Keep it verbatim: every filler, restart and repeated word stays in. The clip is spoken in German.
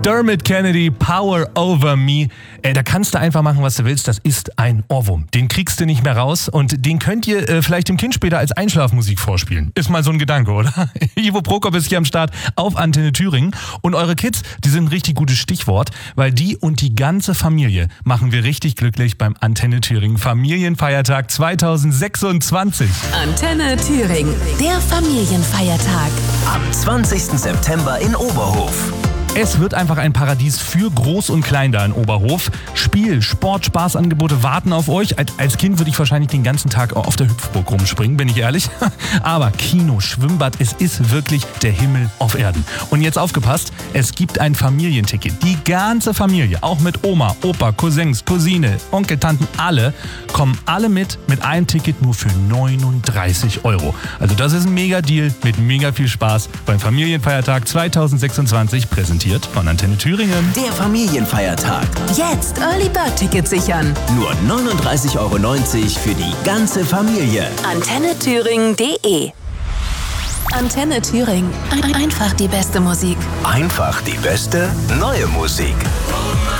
Dermot Kennedy, Power Over Me. Äh, da kannst du einfach machen, was du willst. Das ist ein Ohrwurm. Den kriegst du nicht mehr raus und den könnt ihr äh, vielleicht dem Kind später als Einschlafmusik vorspielen. Ist mal so ein Gedanke, oder? Ivo Prokop ist hier am Start auf Antenne Thüringen. Und eure Kids, die sind ein richtig gutes Stichwort, weil die und die ganze Familie machen wir richtig glücklich beim Antenne Thüringen Familienfeiertag zweitausendsechsundzwanzig. Antenne Thüringen, der Familienfeiertag. Am zwanzigsten September in Oberhof. Es wird einfach ein Paradies für Groß und Klein da in Oberhof. Spiel, Sport, Spaßangebote warten auf euch. Als Kind würde ich wahrscheinlich den ganzen Tag auf der Hüpfburg rumspringen, bin ich ehrlich. Aber Kino, Schwimmbad, es ist wirklich der Himmel auf Erden. Und jetzt aufgepasst, es gibt ein Familienticket. Die ganze Familie, auch mit Oma, Opa, Cousins, Cousine, Onkel, Tanten, alle, kommen alle mit, mit einem Ticket nur für neununddreißig Euro. Also das ist ein Mega-Deal mit mega viel Spaß beim Familienfeiertag zweitausendsechsundzwanzig, präsentiert von Antenne Thüringen. Der Familienfeiertag. Jetzt Early Bird Tickets sichern. Nur neununddreißig Euro neunzig für die ganze Familie. Antenne Thüringen punkt de. Antenne Thüringen. Einfach die beste Musik. Einfach die beste neue Musik.